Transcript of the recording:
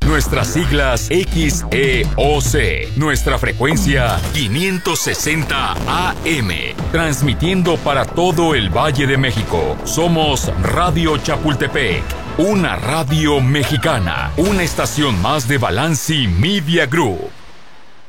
Nuestras siglas XEOC. Nuestra frecuencia 560 AM. Transmitiendo para todo el Valle de México. Somos Radio Chapultepec. Una radio mexicana. Una estación más de Balanci Media Group.